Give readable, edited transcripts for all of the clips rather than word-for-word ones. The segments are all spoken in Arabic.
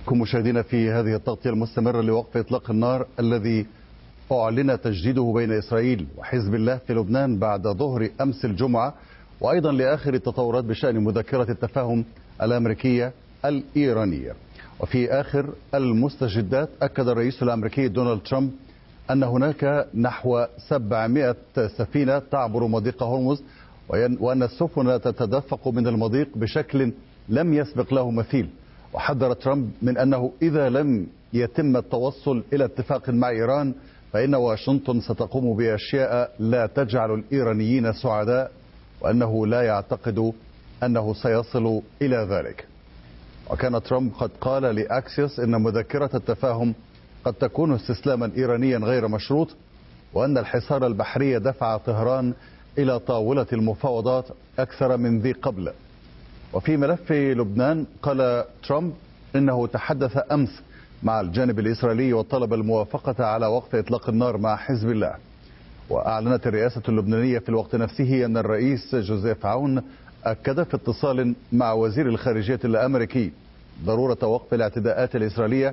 كم مشاهدينا في هذه التغطية المستمرة لوقف إطلاق النار الذي أعلن تجديده بين إسرائيل وحزب الله في لبنان بعد ظهر أمس الجمعة، وأيضا لآخر التطورات بشأن مذكرة التفاهم الأمريكية الإيرانية. وفي آخر المستجدات أكد الرئيس الأمريكي دونالد ترامب أن هناك نحو 700 سفينة تعبر مضيق هرمز، وأن السفن تتدفق من المضيق بشكل لم يسبق له مثيل. وحذر ترامب من أنه إذا لم يتم التوصل إلى اتفاق مع إيران فإن واشنطن ستقوم بأشياء لا تجعل الإيرانيين سعداء، وأنه لا يعتقد أنه سيصل إلى ذلك. وكان ترامب قد قال لأكسيوس إن مذكرة التفاهم قد تكون استسلاما إيرانيا غير مشروط، وأن الحصار البحري دفع طهران إلى طاولة المفاوضات أكثر من ذي قبل. وفي ملف لبنان قال ترامب إنه تحدث أمس مع الجانب الإسرائيلي وطلب الموافقة على وقف إطلاق النار مع حزب الله. وأعلنت الرئاسة اللبنانية في الوقت نفسه أن الرئيس جوزيف عون أكد في اتصال مع وزير الخارجية الأمريكي ضرورة وقف الاعتداءات الإسرائيلية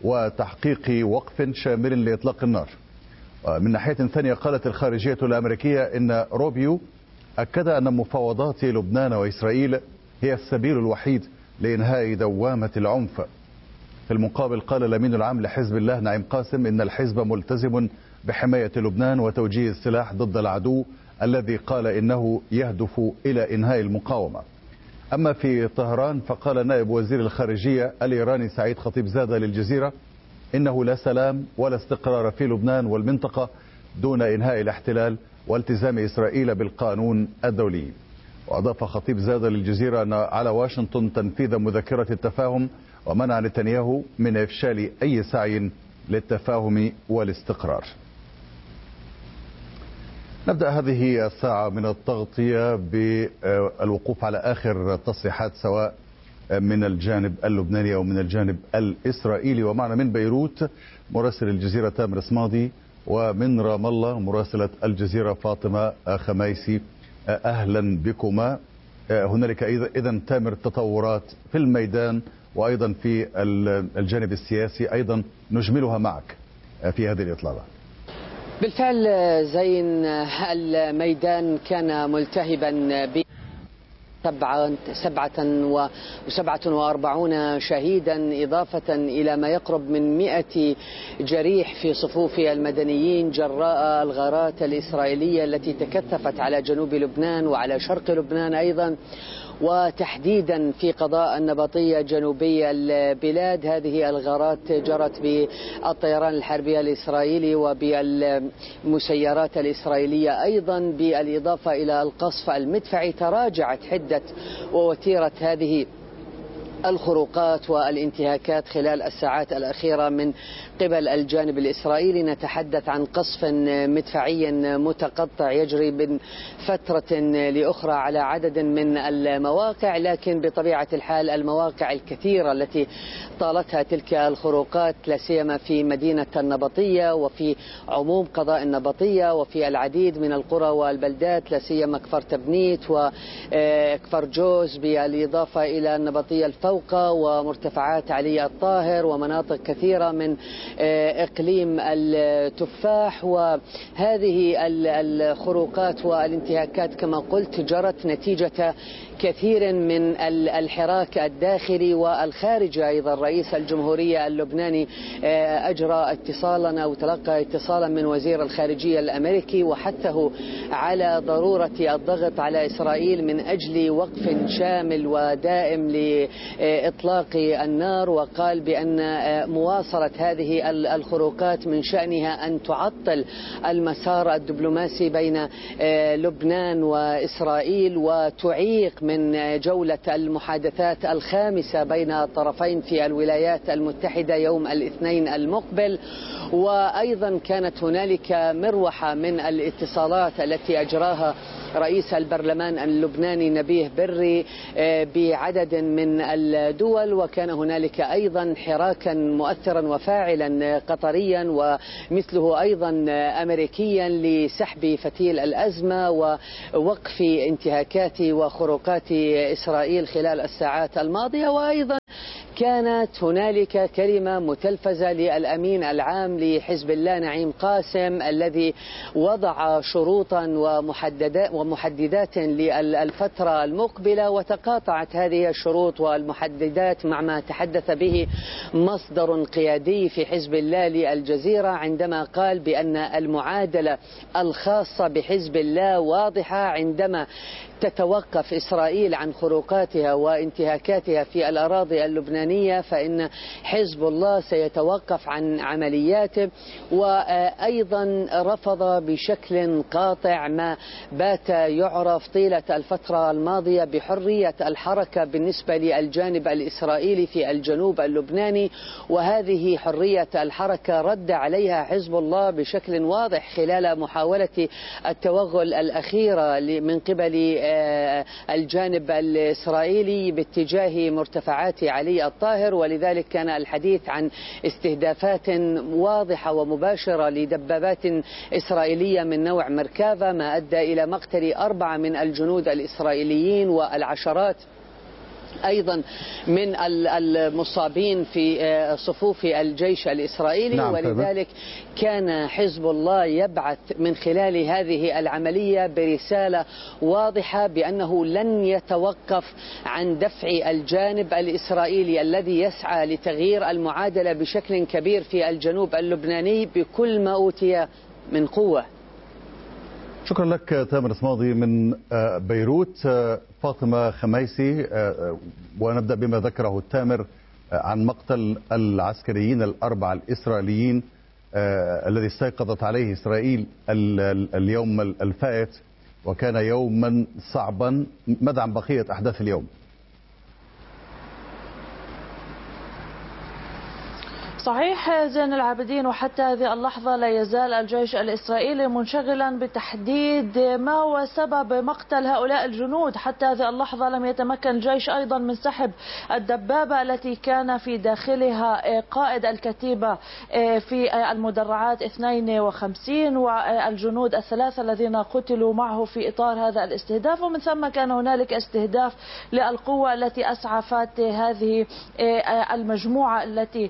وتحقيق وقف شامل لإطلاق النار. ومن ناحية ثانية قالت الخارجية الأمريكية إن روبيو أكد أن مفاوضات لبنان وإسرائيل هي السبيل الوحيد لإنهاء دوامة العنف. في المقابل قال الأمين العام لحزب الله نعيم قاسم إن الحزب ملتزم بحماية لبنان وتوجيه السلاح ضد العدو الذي قال إنه يهدف إلى إنهاء المقاومة. أما في طهران فقال نائب وزير الخارجية الإيراني سعيد خطيب زادة للجزيرة إنه لا سلام ولا استقرار في لبنان والمنطقة دون إنهاء الاحتلال والتزام إسرائيل بالقانون الدولي. وأضاف خطيب زادة للجزيرة أن على واشنطن تنفيذ مذكرة التفاهم ومنع نتنياهو من إفشال أي سعي للتفاهم والاستقرار. نبدأ هذه الساعة من التغطية بالوقوف على آخر التصريحات سواء من الجانب اللبناني أو من الجانب الإسرائيلي. ومعنا من بيروت مراسل الجزيرة تامر صمادي، ومن رام الله مراسلة الجزيرة فاطمة خميسي. أهلا بكما. هنالك إذن تامر تطورات في الميدان وأيضا في الجانب السياسي أيضا نجملها معك في هذه الإطلالة. بالفعل زين، الميدان كان ملتهبا ب 47 شهيدا إضافة إلى ما يقرب من 100 جريح في صفوف المدنيين جراء الغارات الإسرائيلية التي تكثفت على جنوب لبنان وعلى شرق لبنان أيضا، وتحديدا في قضاء النبطية جنوبي البلاد. هذه الغارات جرت بالطيران الحربي الإسرائيلي وبالمسيرات الإسرائيلية أيضا، بالإضافة إلى القصف المدفعي. تراجعت حدة ووتيرة هذه الخروقات والانتهاكات خلال الساعات الأخيرة من قبل الجانب الإسرائيلي. نتحدث عن قصف مدفعي متقطع يجري من فترة لأخرى على عدد من المواقع، لكن بطبيعة الحال المواقع الكثيرة التي طالتها تلك الخروقات لا سيما في مدينة النبطية وفي عموم قضاء النبطية وفي العديد من القرى والبلدات لا سيما كفر تبنيت وكفر جوز، بالإضافة إلى النبطية الفوق ومرتفعات علي الطاهر ومناطق كثيرة من إقليم التفاح. وهذه الخروقات والانتهاكات كما قلت جرت نتيجة كثير من الحراك الداخلي والخارجي. أيضا رئيس الجمهورية اللبناني أجرى اتصالا أو تلقى اتصالا من وزير الخارجية الأمريكي وحثه على ضرورة الضغط على إسرائيل من أجل وقف شامل ودائم لإطلاق النار، وقال بأن مواصلة هذه الخروقات من شأنها أن تعطل المسار الدبلوماسي بين لبنان وإسرائيل وتعيق من جولة المحادثات الخامسة بين الطرفين في الولايات المتحدة يوم الاثنين المقبل. وأيضا كانت هنالك مروحة من الاتصالات التي أجراها رئيس البرلمان اللبناني نبيه بري بعدد من الدول، وكان هنالك أيضا حراكا مؤثرا وفاعلا قطريا ومثله أيضا أمريكيا لسحب فتيل الأزمة ووقف انتهاكات وخروقات إسرائيل خلال الساعات الماضية. وأيضا كانت هنالك كلمة متلفزة للأمين العام لحزب الله نعيم قاسم الذي وضع شروطا ومحددات للفترة المقبلة، وتقاطعت هذه الشروط والمحددات مع ما تحدث به مصدر قيادي في حزب الله للجزيرة عندما قال بأن المعادلة الخاصة بحزب الله واضحة. عندما تتوقف إسرائيل عن خروقاتها وانتهاكاتها في الأراضي اللبنانية فإن حزب الله سيتوقف عن عملياته. وأيضا رفض بشكل قاطع ما بات يعرف طيلة الفترة الماضية بحرية الحركة بالنسبة للجانب الإسرائيلي في الجنوب اللبناني، وهذه حرية الحركة رد عليها حزب الله بشكل واضح خلال محاولة التوغل الأخيرة من قبل الجانب الإسرائيلي باتجاه مرتفعات علي الطاهر. ولذلك كان الحديث عن استهدافات واضحة ومباشرة لدبابات إسرائيلية من نوع مركافة، ما أدى إلى مقتل 4 من الجنود الإسرائيليين والعشرات أيضا من المصابين في صفوف الجيش الإسرائيلي. نعم. ولذلك كان حزب الله يبعث من خلال هذه العملية برسالة واضحة بأنه لن يتوقف عن دفع الجانب الإسرائيلي الذي يسعى لتغيير المعادلة بشكل كبير في الجنوب اللبناني بكل ما أوتي من قوة. شكرا لك تامر صمادي من بيروت. فاطمة خميسي، ونبدأ بما ذكره التامر عن مقتل العسكريين ال4 الإسرائيليين الذي استيقظت عليه إسرائيل اليوم الفائت، وكان يوما صعبا. ماذا عن بقية أحداث اليوم؟ صحيح زين العابدين، وحتى هذه اللحظة لا يزال الجيش الإسرائيلي منشغلا بتحديد ما هو سبب مقتل هؤلاء الجنود. حتى هذه اللحظة لم يتمكن الجيش أيضا من سحب الدبابة التي كان في داخلها قائد الكتيبة في المدرعات 52 والجنود ال3 الذين قتلوا معه في إطار هذا الاستهداف. ومن ثم كان هنالك استهداف للقوة التي أسعفت هذه المجموعة التي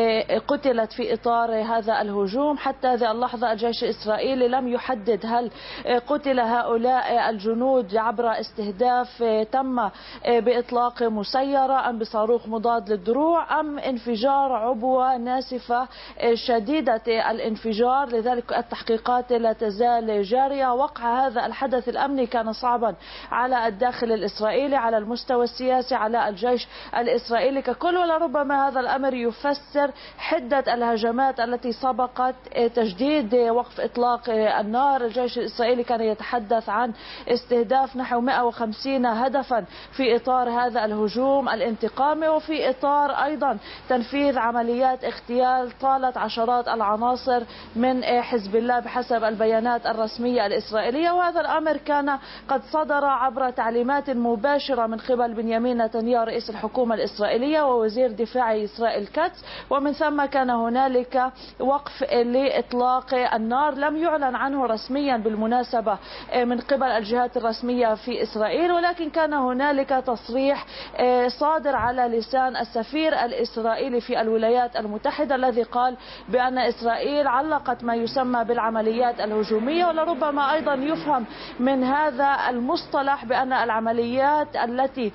قتلت في إطار هذا الهجوم. حتى هذه اللحظة الجيش الإسرائيلي لم يحدد هل قتل هؤلاء الجنود عبر استهداف تم بإطلاق مسيرة أم بصاروخ مضاد للدروع أم انفجار عبوة ناسفة شديدة الانفجار. لذلك التحقيقات لا تزال جارية. وقع هذا الحدث الأمني كان صعبا على الداخل الإسرائيلي على المستوى السياسي على الجيش الإسرائيلي ككل. ولربما هذا الأمر يفسر حدة الهجمات التي سبقت تجديد وقف إطلاق النار. الجيش الإسرائيلي كان يتحدث عن استهداف نحو 150 هدفا في إطار هذا الهجوم الانتقامي، وفي إطار أيضا تنفيذ عمليات اغتيال طالت عشرات العناصر من حزب الله بحسب البيانات الرسمية الإسرائيلية. وهذا الأمر كان قد صدر عبر تعليمات مباشرة من قبل بنيامين نتنياهو رئيس الحكومة الإسرائيلية ووزير دفاع إسرائيل كاتس. ومن ثم كان هنالك وقف لإطلاق النار لم يعلن عنه رسميا بالمناسبة من قبل الجهات الرسمية في إسرائيل، ولكن كان هنالك تصريح صادر على لسان السفير الإسرائيلي في الولايات المتحدة الذي قال بأن إسرائيل علقت ما يسمى بالعمليات الهجومية. ولربما أيضا يفهم من هذا المصطلح بأن العمليات التي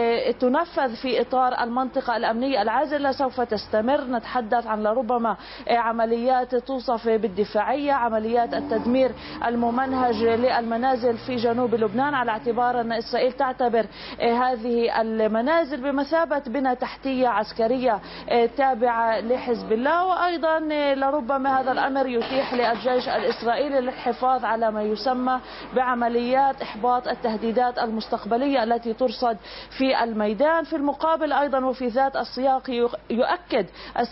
تنفذ في إطار المنطقة الأمنية العازلة سوف تستمر. نتحدث عن لربما عمليات توصف بالدفاعية، عمليات التدمير الممنهج للمنازل في جنوب لبنان، على اعتبار أن إسرائيل تعتبر هذه المنازل بمثابة بنى تحتية عسكرية تابعة لحزب الله. وأيضا لربما هذا الأمر يتيح للجيش الإسرائيلي للحفاظ على ما يسمى بعمليات إحباط التهديدات المستقبلية التي ترصد في الميدان. في المقابل أيضا وفي ذات السياق يؤكد السفير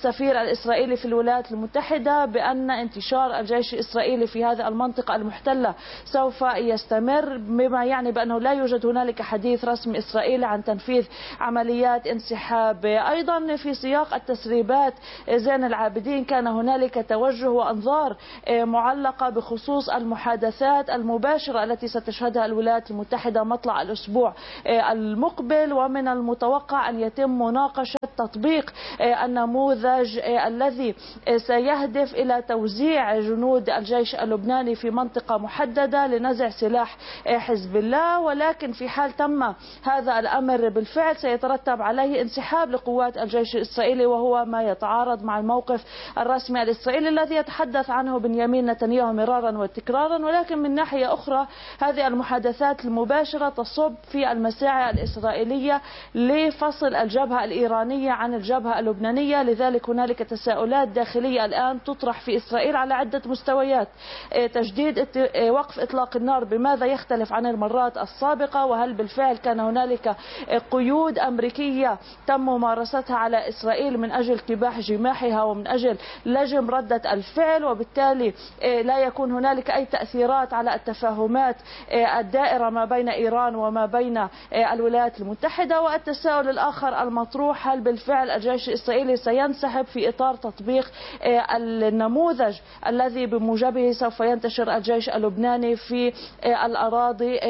السفير الإسرائيلي في الولايات المتحدة بأن انتشار الجيش الإسرائيلي في هذه المنطقة المحتلة سوف يستمر، بما يعني بأنه لا يوجد هنالك حديث رسمي إسرائيلي عن تنفيذ عمليات انسحاب. أيضا في سياق التسريبات زين العابدين كان هنالك توجه وأنظار معلقة بخصوص المحادثات المباشرة التي ستشهدها الولايات المتحدة مطلع الأسبوع المقبل، ومن المتوقع أن يتم مناقشة تطبيق النموذج الذي سيهدف إلى توزيع جنود الجيش اللبناني في منطقة محددة لنزع سلاح حزب الله. ولكن في حال تم هذا الأمر بالفعل سيترتب عليه انسحاب لقوات الجيش الإسرائيلي، وهو ما يتعارض مع الموقف الرسمي الإسرائيلي الذي يتحدث عنه بنيامين نتنياهو مرارا وتكرارا. ولكن من ناحية أخرى هذه المحادثات المباشرة تصب في المساعي الإسرائيلية لفصل الجبهة الإيرانية عن الجبهة اللبنانية. لذلك هنالك تساؤلات داخلية الآن تطرح في إسرائيل على عدة مستويات. تجديد وقف إطلاق النار بماذا يختلف عن المرات السابقة؟ وهل بالفعل كان هنالك قيود أمريكية تم ممارستها على إسرائيل من أجل كباح جماحها ومن أجل لجم ردة الفعل، وبالتالي لا يكون هنالك أي تأثيرات على التفاهمات الدائرة ما بين إيران وما بين الولايات المتحدة؟ والتساؤل الآخر المطروح، هل بالفعل الجيش الإسرائيلي سينسحب في إطار تطبيق النموذج الذي بموجبه سوف ينتشر الجيش اللبناني في الأراضي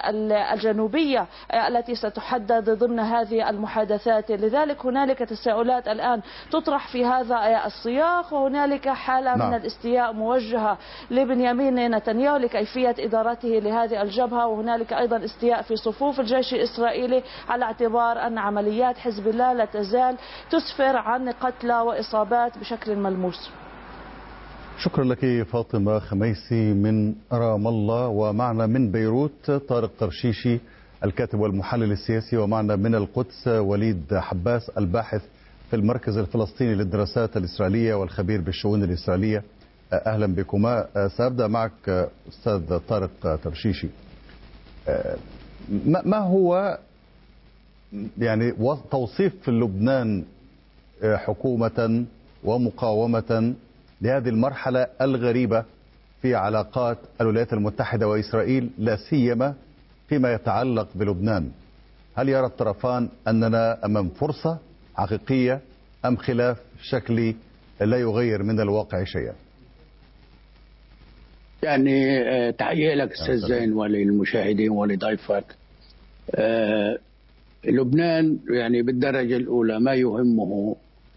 الجنوبية التي ستحدد ضمن هذه المحادثات؟ لذلك هنالك تساؤلات الآن تطرح في هذا السياق، وهنالك حالة من الاستياء موجهة لبنيامين نتنياهو لكيفية إدارته لهذه الجبهة، وهنالك أيضا استياء في صفوف الجيش الإسرائيلي على اعتبار أن عمليات حزب الله لا تزال تسفر عن قتلى وإصابات بشكل ملموس. شكرا لك فاطمة خميسي من رام الله. ومعنا من بيروت طارق ترشيشي الكاتب والمحلل السياسي، ومعنا من القدس وليد حباس الباحث في المركز الفلسطيني للدراسات الإسرائيلية والخبير بالشؤون الإسرائيلية. أهلا بكما. سأبدأ معك أستاذ طارق ترشيشي. ما هو يعني توصيف لبنان حكومة ومقاومة لهذه المرحلة الغريبة في علاقات الولايات المتحدة وإسرائيل، لا سيما فيما يتعلق بلبنان؟ هل يرى الطرفان أننا أمام فرصة حقيقية أم خلاف شكلي لا يغير من الواقع شيئا؟ يعني تحية لك أستاذ زين وللمشاهدين ولضيفك. لبنان يعني بالدرجة الأولى ما يهمه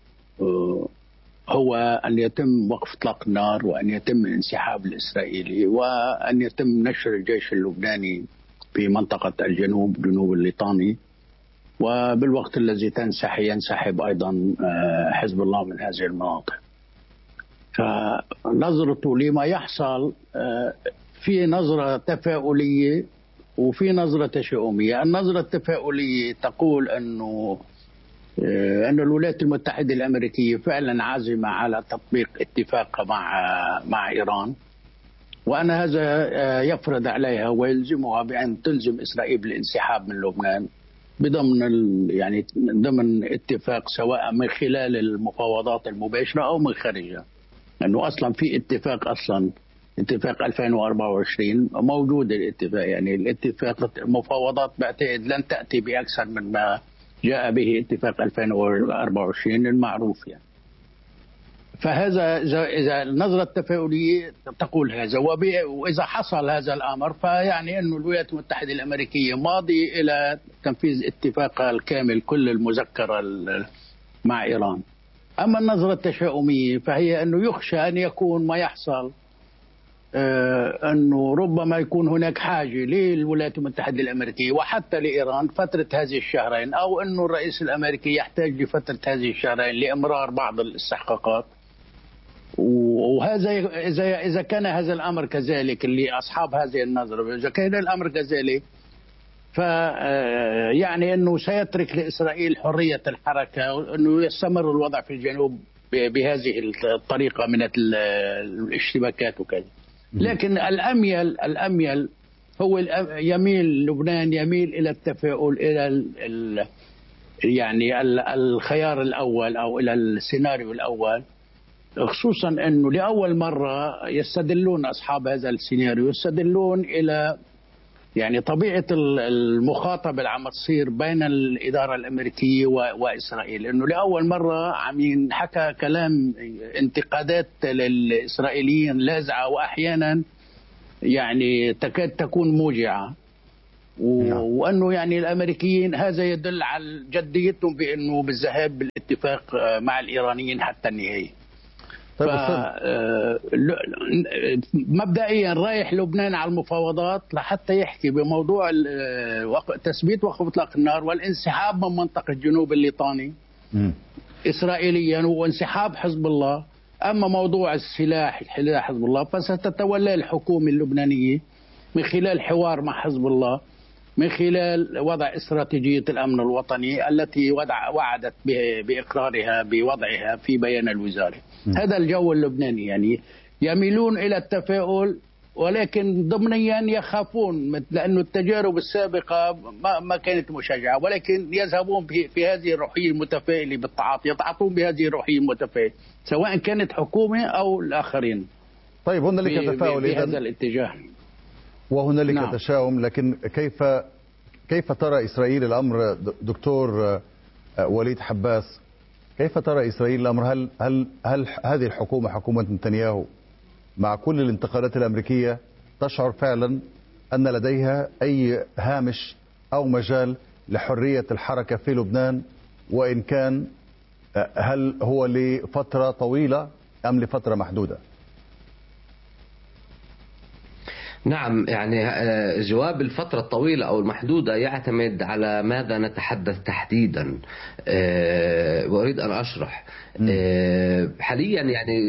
هو أن يتم وقف إطلاق النار، وأن يتم الانسحاب الإسرائيلي، وأن يتم نشر الجيش اللبناني في منطقة الجنوب، جنوب الليطاني، وبالوقت الذي ينسحب أيضا حزب الله من هذه المناطق. فنظرته لما يحصل في نظرة تفاؤلية وفي نظرة تشاؤمية. النظرة التفاؤلية تقول أن الولايات المتحدة الأمريكية فعلا عازمة على تطبيق اتفاق مع إيران، وأن هذا يفرض عليها ويلزمها بأن تلزم إسرائيل بالانسحاب من لبنان ضمن اتفاق، سواء من خلال المفاوضات المباشرة أو من خارجها. لأنه أصلا في اتفاق 2024 موجود. الاتفاق المفاوضات بعتقد لن تأتي بأكثر من ما جاء به اتفاق 2024 المعروف يعني. فهذا إذا النظرة التفاؤلية تقول هذا، وإذا حصل هذا الأمر فيعني أن الولايات المتحدة الأمريكية ماضي إلى تنفيذ اتفاقها الكامل كل المذكرة مع إيران. أما النظرة التشاؤمية فهي أنه يخشى أن يكون ما يحصل، أنه ربما يكون هناك حاجة للولايات المتحدة الأمريكية وحتى لإيران فترة هذه الشهرين، أو أنه الرئيس الأمريكي يحتاج لفترة هذه الشهرين لإمرار بعض الاستحقاقات. وهذا إذا كان هذا الأمر كذلك، اللي أصحاب هذه النظرة إذا كان الأمر كذلك يعني أنه سيترك لإسرائيل حرية الحركة، وأنه يستمر الوضع في الجنوب بهذه الطريقة من الاشتباكات وكذا. لكن الأميل هو لبنان يميل إلى التفاؤل، يعني الخيار الأول أو إلى السيناريو الأول، خصوصا أنه لأول مرة يستدلون أصحاب هذا السيناريو يستدلون إلى يعني طبيعة المخاطبة اللي عم تصير بين الإدارة الأمريكية وإسرائيل، أنه لأول مرة عم ينحكى كلام انتقادات للإسرائيليين لاذعة وأحيانا يعني تكاد تكون موجعة، وأنه يعني الأمريكيين هذا يدل على جديتهم بأنه بالذهاب بالاتفاق مع الإيرانيين حتى النهاية. طيب مبدئيا رايح لبنان على المفاوضات لحتى يحكي بموضوع تثبيت وقف اطلاق النار والانسحاب من منطقه جنوب الليطاني اسرائيليا وانسحاب حزب الله. اما موضوع السلاح حزب الله فستتولى الحكومه اللبنانيه من خلال حوار مع حزب الله، من خلال وضع استراتيجيه الامن الوطني التي وعدت باقرارها بوضعها في بيان الوزاره. هذا الجو اللبناني، يعني يميلون إلى التفاؤل ولكن ضمنيا يخافون، لأن التجارب السابقة ما كانت مشجعة، ولكن يذهبون في هذه الروحية المتفائلة بالتعاطي، يتعاطون بهذه الروحية المتفائلة سواء كانت حكومة أو الآخرين. طيب هنالك تفاؤل بهذا الاتجاه وهنالك تشاؤم، لكن كيف ترى إسرائيل الأمر دكتور وليد حباس؟ كيف ترى إسرائيل الأمر؟ هل هذه الحكومة، حكومة نتنياهو، مع كل الانتقادات الأمريكية تشعر فعلا أن لديها أي هامش أو مجال لحرية الحركة في لبنان؟ وإن كان هل هو لفترة طويلة أم لفترة محدودة؟ نعم، يعني جواب الفترة الطويلة أو المحدودة يعتمد على ماذا نتحدث تحديدا. وأريد أن أشرح. حاليا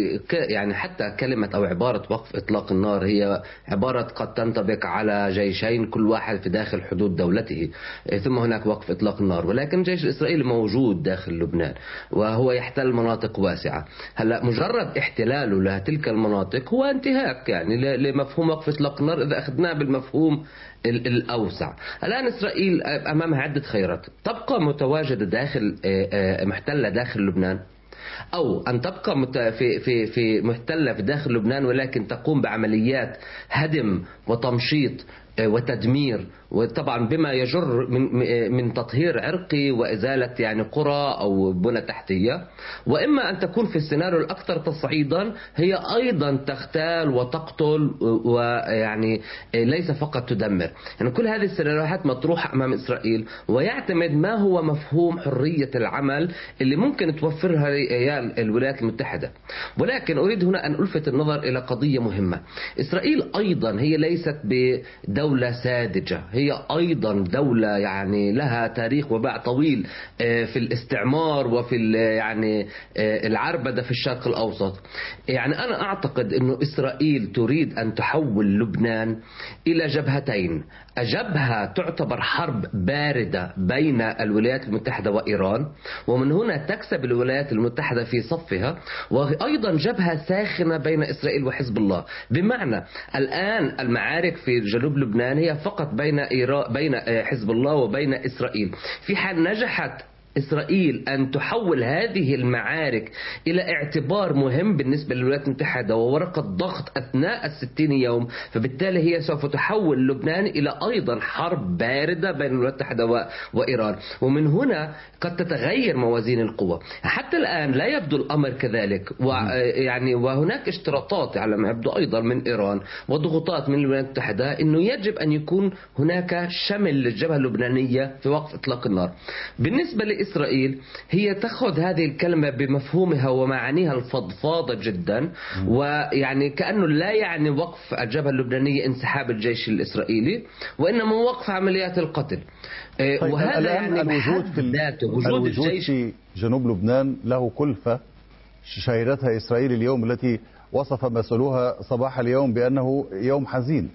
يعني حتى كلمة أو عبارة وقف إطلاق النار هي عبارة قد تنطبق على جيشين كل واحد في داخل حدود دولته، ثم هناك وقف إطلاق النار، ولكن الجيش الإسرائيلي موجود داخل لبنان وهو يحتل مناطق واسعة. هلا مجرد احتلاله لتلك المناطق هو انتهاك يعني لمفهوم وقف إطلاق النار إذا أخذناه بالمفهوم الأوسع. الآن إسرائيل أمامها عدة خيارات: تبقى متواجدة داخل محتلة داخل لبنان، أو أن تبقى في محتلة في داخل لبنان ولكن تقوم بعمليات هدم وتمشيط وتدمير، وطبعا بما يجر من تطهير عرقي وإزالة يعني قرى أو بنى تحتية. وإما أن تكون في السيناريو الأكثر تصعيدا هي أيضا تغتال وتقتل، ويعني ليس فقط تدمر. يعني كل هذه السيناريوهات مطروحة أمام إسرائيل، ويعتمد ما هو مفهوم حرية العمل اللي ممكن توفرها الولايات المتحدة. ولكن أريد هنا أن ألفت النظر إلى قضية مهمة. إسرائيل أيضا هي ليست بدولة ساذجة، هي أيضا دولة يعني لها تاريخ وباع طويل في الاستعمار وفي يعني العربدة في الشرق الأوسط. يعني أنا أعتقد أن إسرائيل تريد أن تحول لبنان إلى جبهتين. جبهة تعتبر حرب باردة بين الولايات المتحدة وإيران، ومن هنا تكسب الولايات المتحدة في صفها، وأيضا جبهة ساخنة بين إسرائيل وحزب الله. بمعنى الآن المعارك في جنوب لبنان هي فقط بين حزب الله وبين إسرائيل. في حال نجحت إسرائيل أن تحول هذه المعارك إلى اعتبار مهم بالنسبة للولايات المتحدة وورقة ضغط أثناء 60 يوم، فبالتالي هي سوف تحول لبنان إلى أيضا حرب باردة بين الولايات المتحدة وإيران. ومن هنا قد تتغير موازين القوى. حتى الآن لا يبدو الأمر كذلك، ويعني وهناك اشتراطات على ما يبدو أيضا من إيران وضغوطات من الولايات المتحدة أنه يجب أن يكون هناك شمل للجبهة اللبنانية في وقف إطلاق النار. بالنسبة إسرائيل هي تأخذ هذه الكلمة بمفهومها ومعانيها الفضفاضة جدا، ويعني كأنه لا يعني وقف الجبهة اللبنانية انسحاب الجيش الإسرائيلي، وإنما وقف عمليات القتل. طيب وهذا يعني الوجود الجيش في جنوب لبنان له كلفة شهدتها إسرائيل اليوم، التي وصف مسؤولوها صباح اليوم بأنه يوم حزين.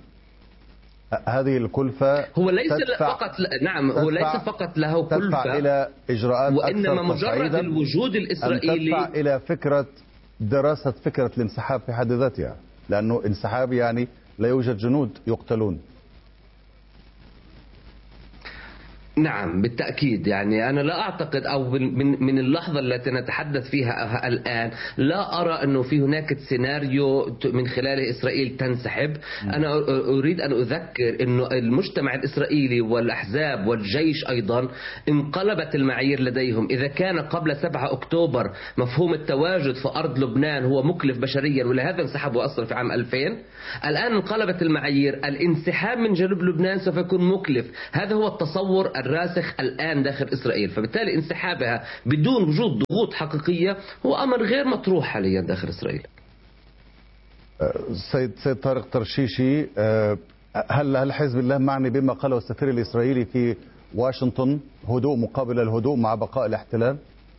هذه الكلفة هو ليس فقط هو ليس فقط له كلفة تدفع إلى إجراءات وإنما مجرد الوجود الإسرائيلي تدفع إلى فكرة دراسة فكرة الانسحاب في حد ذاتها، لأنه انسحاب يعني لا يوجد جنود يقتلون. نعم بالتأكيد. يعني أنا لا أعتقد أو من اللحظة التي نتحدث فيها الآن لا أرى أنه في هناك سيناريو من خلاله إسرائيل تنسحب. أنا أريد أن أذكر أنه المجتمع الإسرائيلي والأحزاب والجيش أيضا انقلبت المعايير لديهم. إذا كان قبل 7 أكتوبر مفهوم التواجد في أرض لبنان هو مكلف بشريا ولهذا انسحبوا أصلا في عام 2000، الآن انقلبت المعايير. الانسحاب من جنوب لبنان سوف يكون مكلف. هذا هو التصور الراسخ الآن داخل إسرائيل، فبالتالي انسحابها بدون وجود ضغوط حقيقية هو أمر غير مطروح حاليا داخل إسرائيل. سيد طارق ترشيشي، هل حزب الله معني بما قاله السفير الإسرائيلي في واشنطن، هدوء مقابل الهدوء مع بقاء الاحتلال؟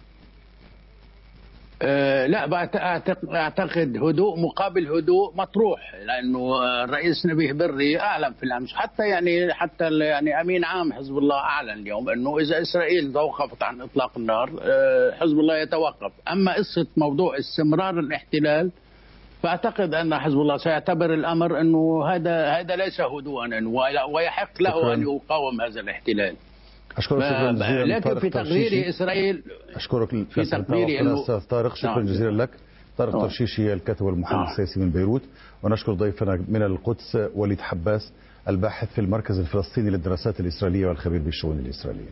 لا، أعتقد هدوء مقابل هدوء مطروح، لأنه الرئيس نبيه بري أعلن في الأمس، حتى أمين عام حزب الله أعلن اليوم أنه إذا إسرائيل توقفت عن إطلاق النار حزب الله يتوقف. أما قصة موضوع استمرار الاحتلال فأعتقد أن حزب الله سيعتبر الأمر أنه هذا ليس هدوءا ويحق له أن يقاوم هذا الاحتلال. أشكرك شكرا جزيلا. لكن في تقديري إسرائيل، أشكرك في تقديري أستاذ طارق، شكرا جزيلا لك. طارق ترشيشي الكاتب والمحلل السياسي من بيروت. ونشكر ضيفنا من القدس وليد حباس الباحث في المركز الفلسطيني للدراسات الإسرائيلية والخبير بالشؤون الإسرائيلية.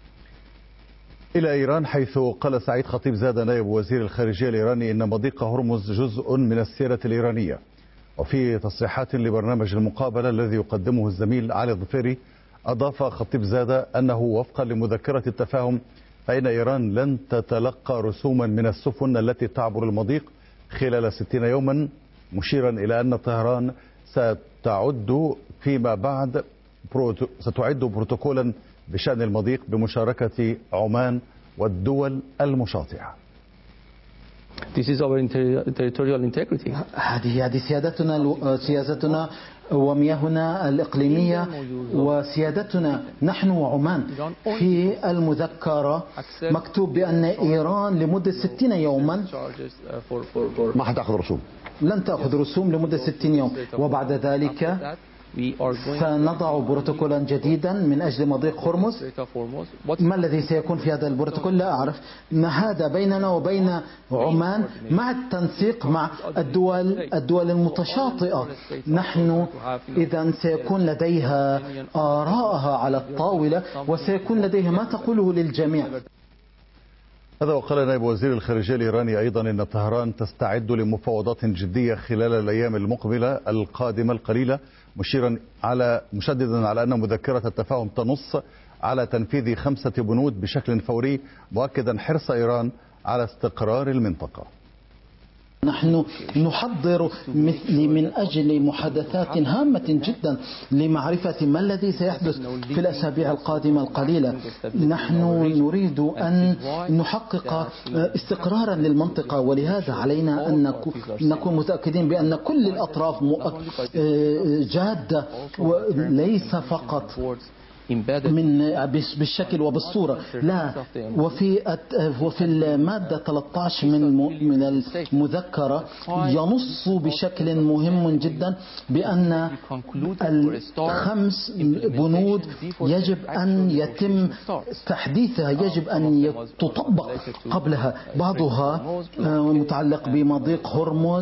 إلى إيران، حيث قال سعيد خطيب زاد نائب وزير الخارجية الإيراني إن مضيق هرمز جزء من السيرة الإيرانية. وفي تصريحات لبرنامج المقابلة الذي يقدمه الزميل علي الظفيري، أضاف خطيب زاد أنه وفقا لمذكرة التفاهم فإن إيران لن تتلقى رسوما من السفن التي تعبر المضيق خلال 60 يوما، مشيرا إلى أن طهران ستعد فيما بعد بروتوكولا بشأن المضيق بمشاركة عمان والدول المشاطئة. This is our territorial integrity. هذه سيادتنا ومياهنا الإقليمية وسيادتنا نحن وعمان. في المذكرة مكتوب بأن إيران لمدة 60 يوما ما حتأخذ رسوم، لن تأخذ رسوم لمدة 60 يوم، وبعد ذلك سنضع بروتوكولا جديدا من أجل مضيق هرمز. ما الذي سيكون في هذا البروتوكول لا أعرف. هذا بيننا وبين عمان مع التنسيق مع الدول المتشاطئة. نحن إذا سيكون لديها آراءها على الطاولة وسيكون لديها ما تقوله للجميع. هذا وقال نائب وزير الخارجية الإيراني أيضا إن طهران تستعد لمفاوضات جدية خلال الأيام المقبلة القادمة القليلة، مشددا على أن مذكرة التفاهم تنص على تنفيذ 5 بنود بشكل فوري، مؤكدا حرص إيران على استقرار المنطقة. نحن نحضر من أجل محادثات هامة جدا لمعرفة ما الذي سيحدث في الأسابيع القادمة القليلة. نحن نريد أن نحقق استقرارا للمنطقة، ولهذا علينا أن نكون متأكدين بأن كل الأطراف جادة وليس فقط بالشكل وبالصورة. لا، وفي المادة 13 من المذكرة ينص بشكل مهم جدا بأن 5 بنود يجب أن يتم تحديثها، يجب أن تطبق قبلها. بعضها متعلق بمضيق هرمز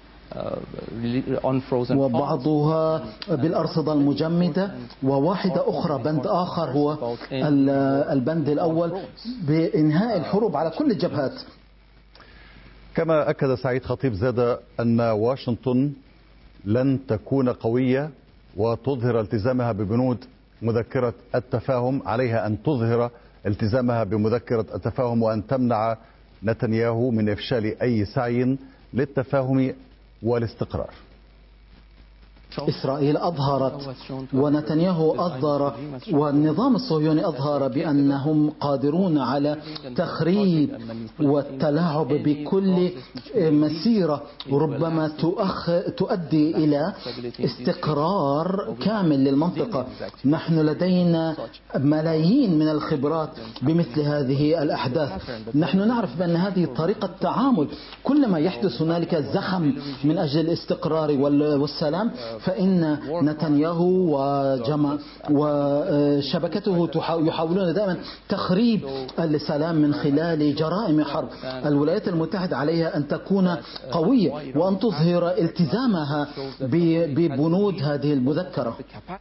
وبعضها بالأرصدة المجمدة، وواحدة أخرى بند آخر هو البند الأول بإنهاء الحروب على كل الجبهات. كما أكد سعيد خطيب زاد أن واشنطن لن تكون قوية وتظهر التزامها ببنود مذكرة التفاهم، عليها أن تظهر التزامها بمذكرة التفاهم وأن تمنع نتنياهو من إفشال أي سعي للتفاهم والاستقرار. إسرائيل أظهرت ونتنياهو أظهر والنظام الصهيوني أظهر بأنهم قادرون على تخريب والتلاعب بكل مسيرة ربما تؤدي إلى استقرار كامل للمنطقة. نحن لدينا ملايين من الخبرات بمثل هذه الأحداث. نحن نعرف بأن هذه طريقة تعامل. كلما يحدث هنالك زخم من أجل الاستقرار والسلام فإن نتنياهو وشبكته يحاولون دائما تخريب السلام من خلال جرائم حرب. الولايات المتحدة عليها أن تكون قوية وأن تظهر التزامها ببنود هذه المذكرة.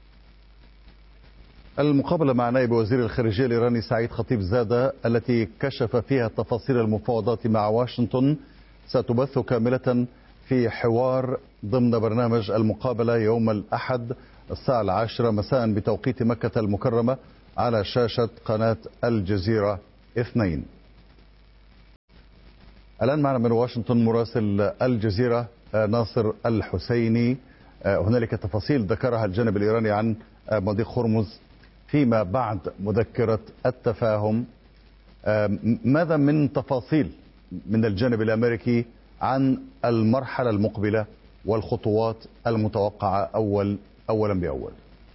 المقابلة مع نائب وزير الخارجية الإيراني سعيد خطيب زادة التي كشف فيها تفاصيل المفاوضات مع واشنطن ستبث كاملة في حوار ضمن برنامج المقابلة يوم الأحد الساعة 10 مساء بتوقيت مكة المكرمة على شاشة قناة الجزيرة 2. الآن معنا من واشنطن مراسل الجزيرة ناصر الحسيني. هنالك تفاصيل ذكرها الجانب الإيراني عن مضيق هرمز فيما بعد مذكرة التفاهم. ماذا من تفاصيل من الجانب الأمريكي عن المرحلة المقبلة والخطوات المتوقعة أولا بأول؟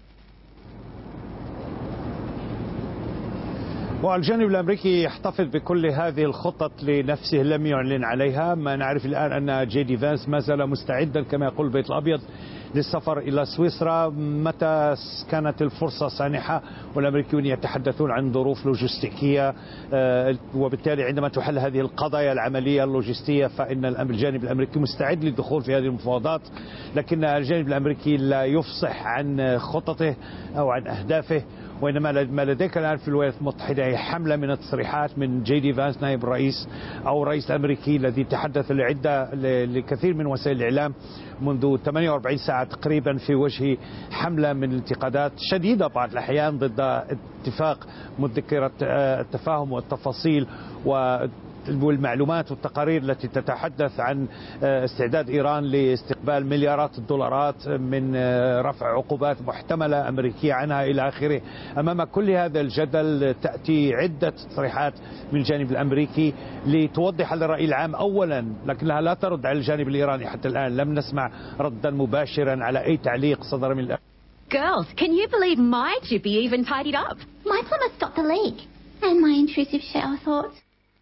والجانب الأمريكي يحتفظ بكل هذه الخطط لنفسه، لم يعلن عليها. ما نعرف الآن أن جي دي فانس ما زال مستعدا كما يقول البيت الأبيض للسفر إلى سويسرا متى كانت الفرصة سانحة، والأمريكيون يتحدثون عن ظروف لوجستيكية، وبالتالي عندما تحل هذه القضايا العملية اللوجستية فإن الجانب الأمريكي مستعد للدخول في هذه المفاوضات، لكن الجانب الأمريكي لا يفصح عن خططه أو عن أهدافه. وإنما ما لديك الآن في الولايات المتحدة هي حملة من التصريحات من جي دي فانس نائب الرئيس أو الرئيس الأمريكي الذي تحدث لكثير من وسائل الإعلام منذ 48 ساعة تقريبا في وجه حملة من الانتقادات شديدة بعض الأحيان ضد اتفاق مذكرة التفاهم والتفاصيل والمعلومات والتقارير التي تتحدث عن استعداد إيران لاستقبال مليارات الدولارات من رفع عقوبات محتملة أمريكية عنها إلى آخره. أمام كل هذا الجدل تأتي عدة تصريحات من الجانب الأمريكي لتوضح للرأي العام أولا، لكنها لا ترد على الجانب الإيراني. حتى الآن لم نسمع ردا مباشرا على أي تعليق صدر من Girls, can you believe my jippy even tidied up? My plumber stopped the leak. And my intrusive shower thoughts.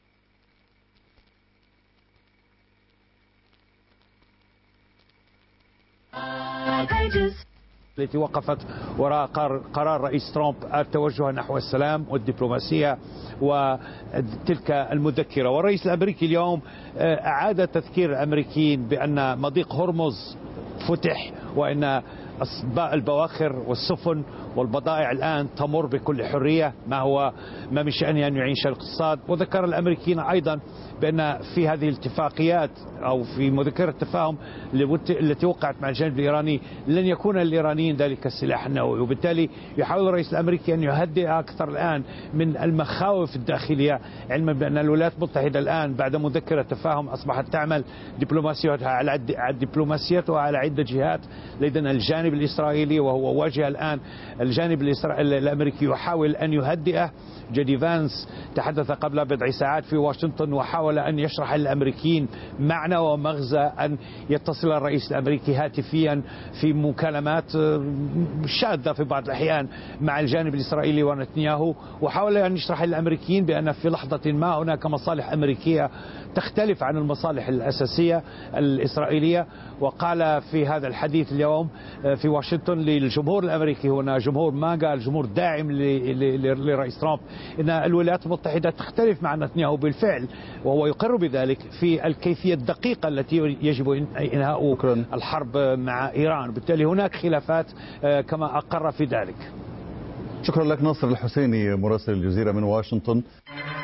التي وقفت وراء قرار رئيس ترامب التوجه نحو السلام والدبلوماسية وتلك المذكرة. والرئيس الأمريكي اليوم أعاد تذكير الأمريكيين بأن مضيق هرمز فتح وأن البواخر والسفن والبضائع الآن تمر بكل حرية، ما من شأنها أن يعيش الاقتصاد. وذكر الأمريكيين أيضا بأن في هذه الاتفاقيات أو في مذكرة التفاهم التي وقعت مع الجانب الإيراني لن يكون للإيرانيين ذلك السلاح النووي، وبالتالي يحاول الرئيس الأمريكي أن يهدئ أكثر الآن من المخاوف الداخلية، علما بأن الولايات المتحدة الآن بعد مذكرة التفاهم أصبحت تعمل دبلوماسيتها على عدة جهات. لدينا الجانب الإسرائيلي وهو واجه الآن الجانب الأمريكي يحاول أن يهدئه. جدي فانس تحدث قبل بضع ساعات في واشنطن وحاول أن يشرح للأمريكيين معنى ومغزى أن يتصل الرئيس الأمريكي هاتفيا في مكالمات شاذة في بعض الأحيان مع الجانب الإسرائيلي ونتنياهو، وحاول أن يشرح للأمريكيين بأن في لحظة ما هناك مصالح أمريكية تختلف عن المصالح الأساسية الإسرائيلية. وقال في هذا الحديث اليوم في واشنطن للجمهور الأمريكي، هنا جمهور ماجا، الجمهور داعم لرئيس ترامب، إن الولايات المتحدة تختلف مع نتنياهو بالفعل، وهو يقر بذلك في الكيفية الدقيقة التي يجب إنهاء الحرب مع إيران. بالتالي هناك خلافات كما أقر في ذلك. شكرا لك ناصر الحسيني مراسل الجزيرة من واشنطن.